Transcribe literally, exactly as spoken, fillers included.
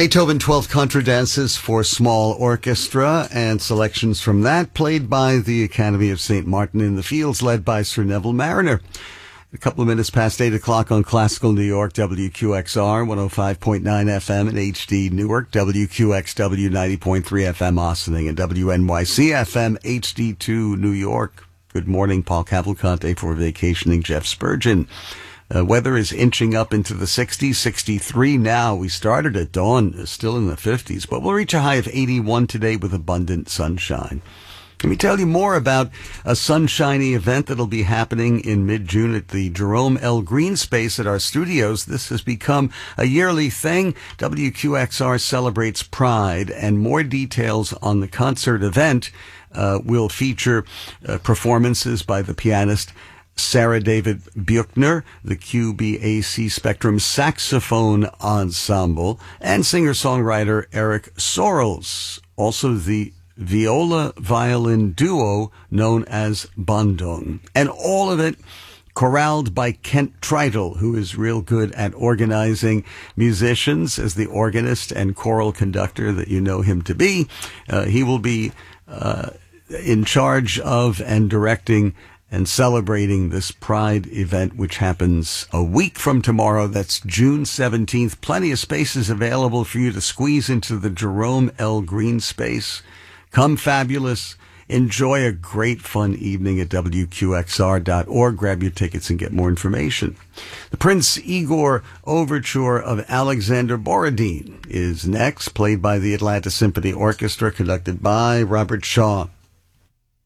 Beethoven twelfth Contradances for Small Orchestra, and selections from that played by the Academy of Saint Martin in the Fields, led by Sir Neville Marriner. A couple of minutes past eight o'clock on Classical New York, W Q X R, one oh five point nine F M in H D Newark, W Q X W ninety point three F M Ossining, and W N Y C F M H D two New York. Good morning, Paul Cavalcante for vacationing Jeff Spurgeon. Uh, weather is inching up into the sixties, sixty-three now. We started at dawn, uh, still in the fifties, but we'll reach a high of eighty-one today with abundant sunshine. Let me tell you more about a sunshiny event that'll be happening in mid-June at the Jerome L. Green Space at our studios. This has become a yearly thing. W Q X R celebrates Pride, and more details on the concert event uh, will feature uh, performances by the pianist Sarah David Buechner, the Q B A C Spectrum Saxophone Ensemble, and singer-songwriter Eric Sorrells, also the viola violin duo known as Bandung. And all of it choraled by Kent Tritle, who is real good at organizing musicians as the organist and choral conductor that you know him to be. Uh, he will be uh, in charge of and directing and celebrating this Pride event, which happens a week from tomorrow. That's June seventeenth. Plenty of spaces available for you to squeeze into the Jerome L. Green Space. Come fabulous. Enjoy a great fun evening at W Q X R dot org. Grab your tickets and get more information. The Prince Igor Overture of Alexander Borodin is next, played by the Atlanta Symphony Orchestra, conducted by Robert Shaw.